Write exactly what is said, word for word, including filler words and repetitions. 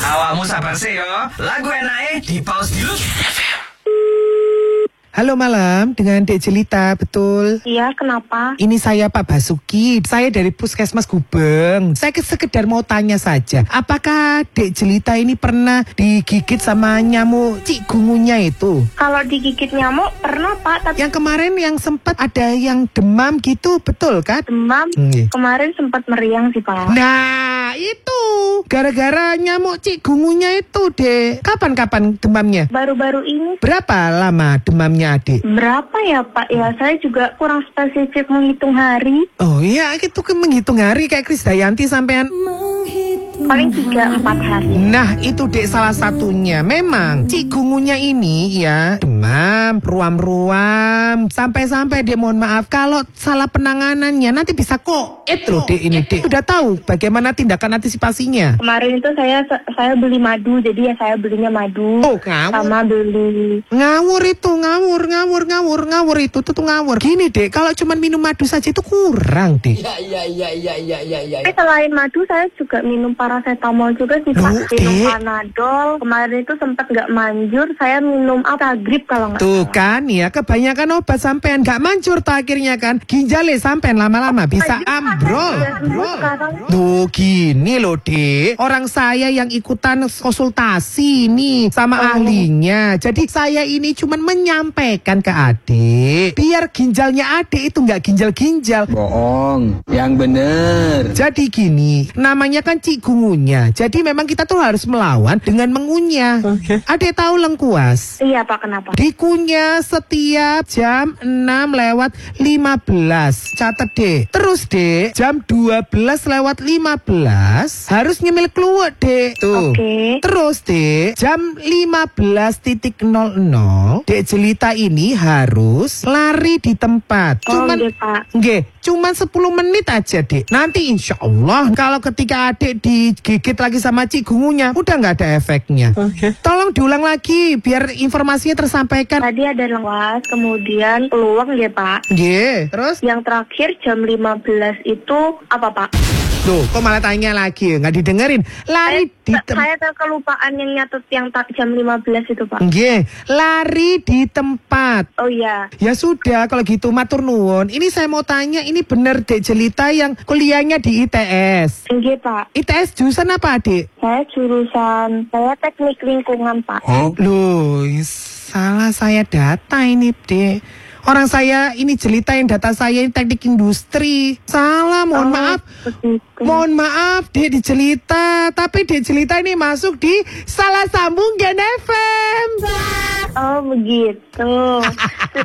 Awakmu sabar sih yo. Lagu enake di pause dulu. Halo malam, dengan Dek Jelita, betul? Iya, kenapa? Ini saya Pak Basuki, saya dari Puskesmas Gubeng. Saya sekedar mau tanya saja, apakah Dek Jelita ini pernah digigit sama nyamuk cikungunya itu? Kalau digigit nyamuk, pernah Pak, tapi Yang kemarin yang sempat ada yang demam gitu, betul kan? demam. Iya. Kemarin sempat meriang sih Pak. Nah, itu gara-gara nyamuk cikungunya itu, Dek. Kapan-kapan demamnya? Baru-baru ini. Berapa lama demamnya, Adik? Berapa ya Pak? Ya, saya juga kurang spesifik menghitung hari. Oh iya, itu kan menghitung hari kayak Krisdayanti sampean. Paling tiga empat hari. Nah, itu Dek salah satunya. Memang cikungunya ini ya demam, ruam-ruam, sampai-sampai Dek mohon maaf kalau salah penanganannya nanti bisa koet loh Dek ini Dek. Udah tahu bagaimana tindakan antisipasinya? Kemarin itu saya saya beli madu, jadi ya saya belinya madu. Oh, ngawur. Sama beli. Ngawur itu, ngawur, ngawur, ngawur, ngawur itu tuh, tuh ngawur. Gini Dek, kalau cuma minum madu saja itu kurang Dek. Ya ya ya ya ya ya ya. Tapi selain madu, saya juga minum paracetamol juga sih Pak. Loh, Minum Dek. panadol. Kemarin itu sempat nggak manjur, saya minum apa grip kalau nggak Tuh salah. kan ya, kebanyakan obat sampean gak manjur tuh akhirnya kan. Ginjalnya sampean lama-lama bisa Tadi ambrol. saya sembuh sekarang. Tuh gini loh Dek, orang saya yang ikutan konsultasi nih sama Oh. ahlinya. Jadi saya ini cuman menyampaikan ke adik, biar ginjalnya adik itu nggak ginjal-ginjal. Bohong, yang bener. Jadi gini, namanya kan cikungunya. Jadi memang kita tuh harus melawan dengan mengunyah. Adik tahu lengkuas? Iya Pak, kenapa? Dikunyah setiap jam enam lewat lima belas. Catat deh. Terus deh, jam dua belas lewat lima belas harus nyemil keluar deh. Tuh. Oke. Terus deh, jam lima belas nol nol Dek Jelita ini harus lari di tempat. Oh, Cuman iya, Pak. nggih, cuman sepuluh menit aja Dek. Nanti insya Allah kalau ketika adik digigit lagi sama cikungunya udah nggak ada efeknya. Tolong diulang lagi biar informasinya tersampaikan. Tadi ada lengkuas, kemudian peluang ya Pak. Nggih, terus? Yang terakhir jam lima belas itu apa Pak? Loh, kok malah tanya lagi? Nggak didengerin. Lari di Saya, tempat. saya ke- kelupaan yang nyatet yang ta- jam lima belas itu Pak. Nggih, lari di tempat. Oh iya. Ya sudah, kalau gitu matur nuwun. Ini saya mau tanya, ini bener Dek Jelita yang kuliahnya di I T S. Enggak Pak. I T S jurusan apa, Adik? Saya jurusan, saya teknik lingkungan Pak. Loh, salah saya data ini, Dek. Orang saya ini Jelita yang data saya ini teknik industri. Salah, mohon Oh, maaf. begitu. Mohon maaf, Dek di Jelita. Tapi Dek Jelita ini masuk di Salah Sambung Gen F M. Oh begitu.